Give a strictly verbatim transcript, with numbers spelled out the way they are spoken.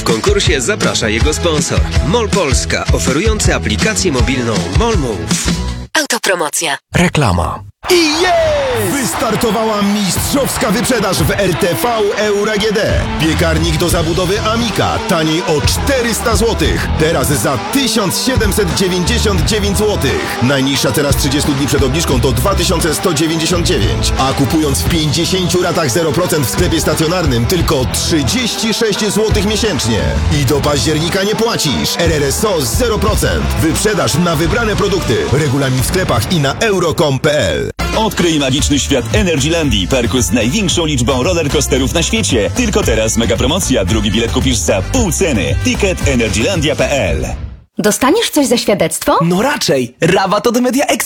W konkursie zaprasza jego sponsor. MOL Polska, oferujący aplikację mobilną MOL Move. Autopromocja. Reklama. I jest! Wystartowała mistrzowska wyprzedaż w R T V Euro A G D. Piekarnik do zabudowy Amika taniej o czterysta złotych. Teraz za tysiąc siedemset dziewięćdziesiąt dziewięć złotych. Najniższa teraz trzydzieści dni przed obniżką to dwa tysiące sto dziewięćdziesiąt dziewięć. A kupując w pięćdziesięciu ratach zero procent w sklepie stacjonarnym tylko trzydzieści sześć złotych miesięcznie. I do października nie płacisz. R R S O zero procent. Wyprzedaż na wybrane produkty. Regulamin w sklepach i na euro kropka com kropka p l. Odkryj magiczny świat Energylandii, parku z największą liczbą rollercoasterów na świecie. Tylko teraz mega promocja. Drugi bilet kupisz za pół ceny. Ticket energylandia kropka p l. Dostaniesz coś za świadectwo? No raczej. Rabat od Media Expert.